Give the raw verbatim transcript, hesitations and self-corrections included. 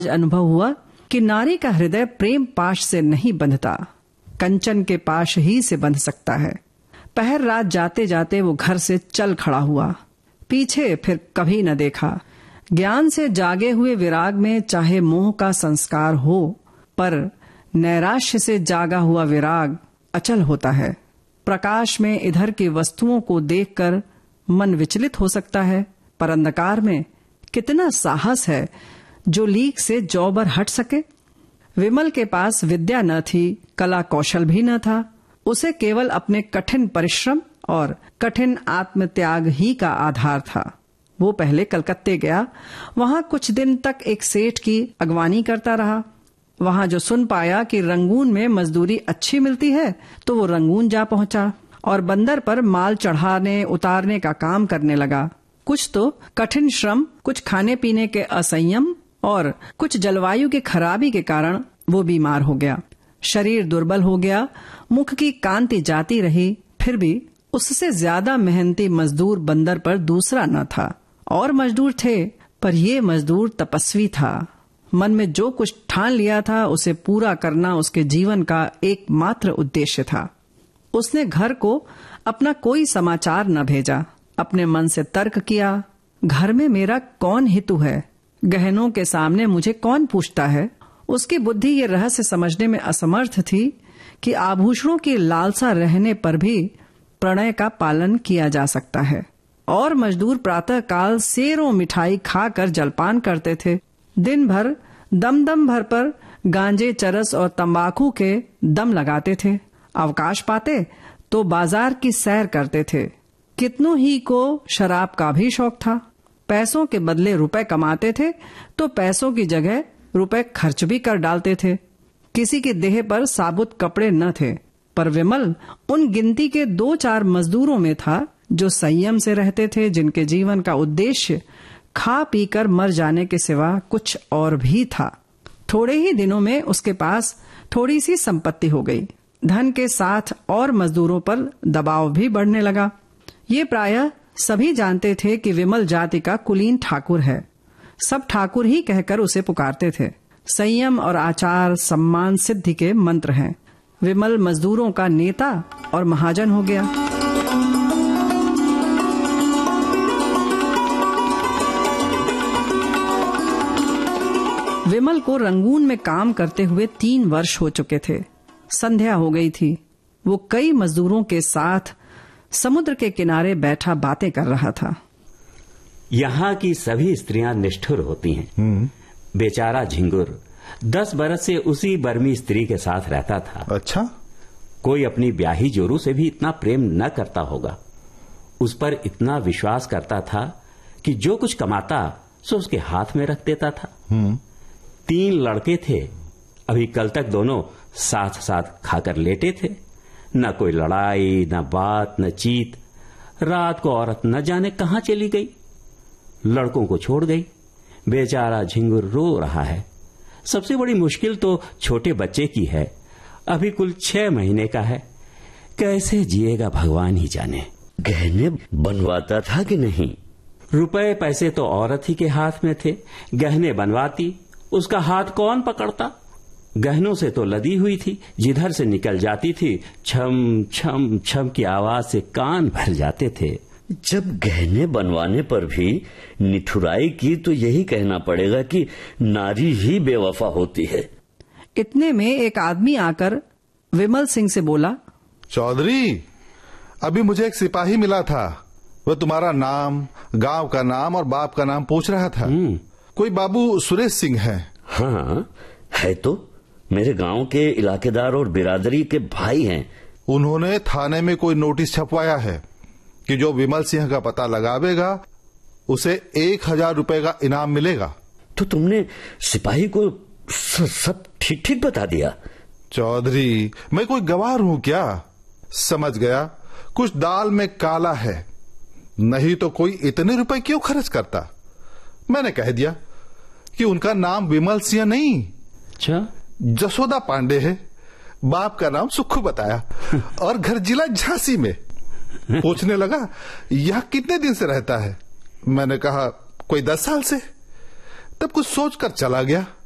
अनुभव हुआ कि नारी का हृदय प्रेम पाश से नहीं बंधता, कंचन के पाश ही से बंध सकता है। पहर रात जाते जाते वो घर से चल खड़ा हुआ, पीछे फिर कभी न देखा। ज्ञान से जागे हुए विराग में चाहे मोह का संस्कार हो, पर नैराश्य से जागा हुआ विराग अचल होता है। प्रकाश में इधर की वस्तुओं को देखकर मन विचलित हो सकता है, पर अंधकार में कितना साहस है जो लीक से जौबर हट सके। विमल के पास विद्या न थी, कला कौशल भी न था। उसे केवल अपने कठिन परिश्रम और कठिन आत्मत्याग ही का आधार था। वो पहले कलकत्ते गया, वहां कुछ दिन तक एक सेठ की अगवानी करता रहा। वहां जो सुन पाया कि रंगून में मजदूरी अच्छी मिलती है, तो वो रंगून जा पहुंचा और बंदर पर माल चढ़ाने उतारने का काम करने लगा। कुछ तो कठिन श्रम, कुछ खाने पीने के असंयम और कुछ जलवायु के खराबी के कारण वो बीमार हो गया। शरीर दुर्बल हो गया, मुख की कांति जाती रही, फिर भी उससे ज्यादा मेहनती मजदूर बंदर पर दूसरा न था। और मजदूर थे, पर ये मजदूर तपस्वी था। मन में जो कुछ ठान लिया था उसे पूरा करना उसके जीवन का एकमात्र उद्देश्य था। उसने घर को अपना कोई समाचार न भेजा। अपने मन से तर्क किया, घर में मेरा कौन हितु है, गहनों के सामने मुझे कौन पूछता है। उसकी बुद्धि ये रहस्य समझने में असमर्थ थी कि आभूषणों की लालसा रहने पर भी प्रणय का पालन किया जा सकता है। और मजदूर प्रातः काल सेरों मिठाई खाकर जलपान करते थे। दिन भर दम दम भर पर गांजे, चरस और तंबाकू के दम लगाते थे। अवकाश पाते तो बाजार की सैर करते थे। कितनों ही को शराब का भी शौक था। पैसों के बदले रुपए कमाते थे तो पैसों की जगह रुपए खर्च भी कर डालते थे। किसी के देह पर साबुत कपड़े न थे, पर विमल उन गिनती के दो चार मजदूरों में था जो संयम से रहते थे, जिनके जीवन का उद्देश्य खा पीकर मर जाने के सिवा कुछ और भी था। थोड़े ही दिनों में उसके पास थोड़ी सी संपत्ति हो गई। धन के साथ और मजदूरों पर दबाव भी बढ़ने लगा। ये प्रायः सभी जानते थे कि विमल जाति का कुलीन ठाकुर है। सब ठाकुर ही कहकर उसे पुकारते थे। संयम और आचार सम्मान सिद्धि के मंत्र हैं। विमल मजदूरों का नेता और महाजन हो गया। विमल को रंगून में काम करते हुए तीन वर्ष हो चुके थे। संध्या हो गई थी। वो कई मजदूरों के साथ समुद्र के किनारे बैठा बातें कर रहा था। यहाँ की सभी स्त्रियां निष्ठुर होती हैं। बेचारा झिंगुर दस बरस से उसी बर्मी स्त्री के साथ रहता था। अच्छा? कोई अपनी ब्याही जोरू से भी इतना प्रेम न करता होगा। उस पर इतना विश्वास करता था कि जो कुछ कमाता सो उसके हाथ में रख देता था। तीन लड़के थे। अभी कल तक दोनों साथ साथ खाकर लेटे थे। न कोई लड़ाई, न बात, न चीत। रात को औरत न जाने कहां चली गई, लड़कों को छोड़ गई। बेचारा झिंगुर रो रहा है। सबसे बड़ी मुश्किल तो छोटे बच्चे की है। अभी कुल छह महीने का है। कैसे जिएगा भगवान ही जाने। गहने बनवाता था कि नहीं? रुपए पैसे तो औरत ही के हाथ में थे। गहने बनवाती, उसका हाथ कौन पकड़ता। गहनों से तो लदी हुई थी, जिधर से निकल जाती थी छम छम छम की आवाज से कान भर जाते थे। जब गहने बनवाने पर भी निठुराई की तो यही कहना पड़ेगा कि नारी ही बेवफा होती है। इतने में एक आदमी आकर विमल सिंह से बोला, चौधरी, अभी मुझे एक सिपाही मिला था। वह तुम्हारा नाम, गांव का नाम और बाप का नाम पूछ रहा था। कोई बाबू सुरेश सिंह है। हाँ है तो, मेरे गांव के इलाकेदार और बिरादरी के भाई हैं। उन्होंने थाने में कोई नोटिस छपवाया है कि जो विमल सिंह का पता लगावेगा उसे एक हजार रुपए का इनाम मिलेगा। तो तुमने सिपाही को सब ठीक ठीक बता दिया? चौधरी, मैं कोई गवार हूं क्या? समझ गया कुछ दाल में काला है, नहीं तो कोई इतने रुपए क्यों खर्च करता। मैंने कह दिया कि उनका नाम विमल सिंह नहीं, अच्छा, जसोदा पांडे है। बाप का नाम सुक्खू बताया और घर जिला झांसी में। पूछने लगा यहाँ कितने दिन से रहता है। मैंने कहा कोई दस साल से। तब कुछ सोचकर चला गया।